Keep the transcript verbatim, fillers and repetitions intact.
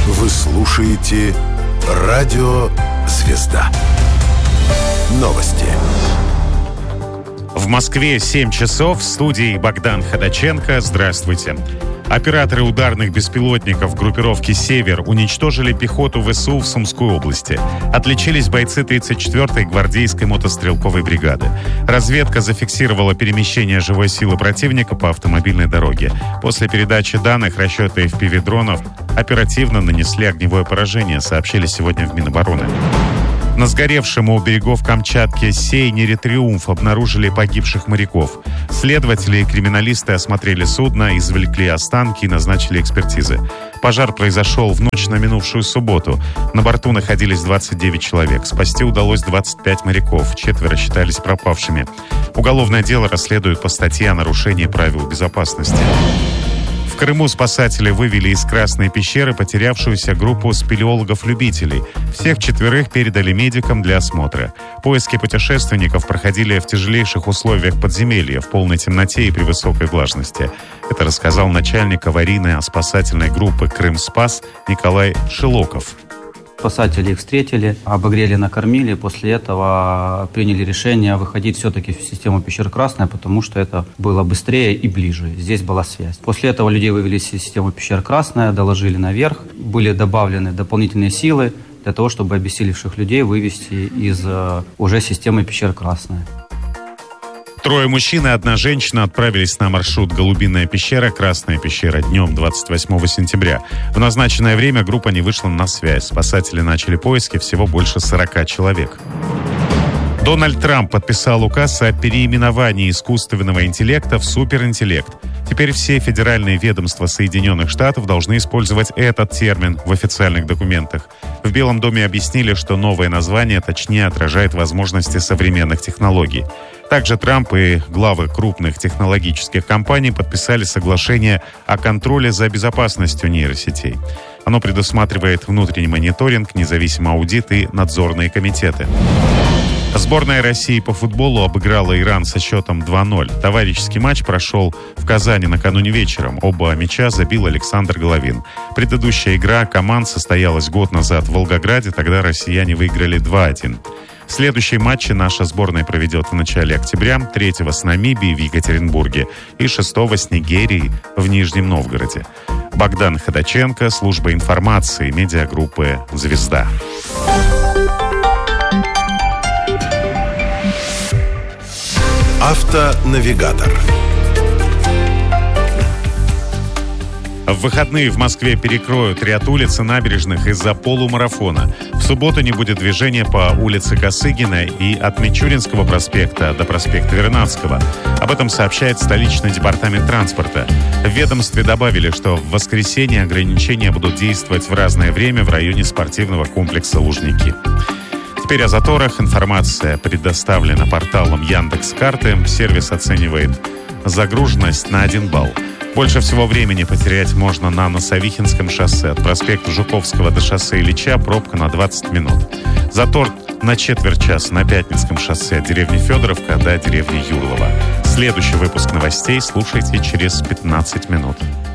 Вы слушаете Радио Звезда. Новости. В Москве семь часов. В студии Богдан Ходаченко. Здравствуйте. Операторы ударных беспилотников группировки «Север» уничтожили пехоту ВСУ в Сумской области. Отличились бойцы тридцать четвёртой гвардейской мотострелковой бригады. Разведка зафиксировала перемещение живой силы противника по автомобильной дороге. После передачи данных расчеты эф пи ви-дронов оперативно нанесли огневое поражение, сообщили сегодня в Минобороны. На сгоревшем у берегов Камчатки сейнере «Триумф» обнаружили погибших моряков. Следователи и криминалисты осмотрели судно, извлекли останки и назначили экспертизы. Пожар произошел в ночь на минувшую субботу. На борту находились двадцать девять человек. Спасти удалось двадцать пять моряков. Четверо считались пропавшими. Уголовное дело расследуют по статье о нарушении правил безопасности. В Крыму спасатели вывели из Красной пещеры потерявшуюся группу спелеологов-любителей. Всех четверых передали медикам для осмотра. Поиски путешественников проходили в тяжелейших условиях подземелья, в полной темноте и при высокой влажности. Это рассказал начальник аварийно-спасательной группы «Крымспас» Николай Шилоков. Спасатели их встретили, обогрели, накормили. После этого приняли решение выходить все-таки в систему пещер Красная, потому что это было быстрее и ближе. Здесь была связь. После этого людей вывели из системы пещер Красная, доложили наверх. Были добавлены дополнительные силы для того, чтобы обессилевших людей вывести из уже системы пещер Красная. Трое мужчин и одна женщина отправились на маршрут «Голубиная пещера», «Красная пещера» днем двадцать восьмого сентября. В назначенное время группа не вышла на связь. Спасатели начали поиски, всего больше сорока человек. Дональд Трамп подписал указ о переименовании искусственного интеллекта в суперинтеллект. Теперь все федеральные ведомства Соединенных Штатов должны использовать этот термин в официальных документах. В Белом доме объяснили, что новое название точнее отражает возможности современных технологий. Также Трамп и главы крупных технологических компаний подписали соглашение о контроле за безопасностью нейросетей. Оно предусматривает внутренний мониторинг, независимый аудит и надзорные комитеты. Сборная России по футболу обыграла Иран со счетом два ноль. Товарищеский матч прошел в Казани накануне вечером. Оба мяча забил Александр Головин. Предыдущая игра команд состоялась год назад в Волгограде. Тогда россияне выиграли два один. Следующие матчи наша сборная проведет в начале октября, третьего с Намибией в Екатеринбурге и шестого с Нигерией в Нижнем Новгороде. Богдан Ходаченко, служба информации, медиагруппы «Звезда». Автонавигатор. В выходные в Москве перекроют ряд улиц и набережных из-за полумарафона. В субботу не будет движения по улице Косыгина и от Мичуринского проспекта до проспекта Вернадского. Об этом сообщает столичный департамент транспорта. В ведомстве добавили, что в воскресенье ограничения будут действовать в разное время в районе спортивного комплекса «Лужники». Теперь о заторах. Информация предоставлена порталом Яндекс.Карты. Сервис оценивает загруженность на один балл. Больше всего времени потерять можно на Носовихинском шоссе. От проспекта Жуковского до шоссе Ильича пробка на двадцать минут. Затор на четверть часа на Пятницком шоссе от деревни Федоровка до деревни Юрлова. Следующий выпуск новостей слушайте через пятнадцать минут.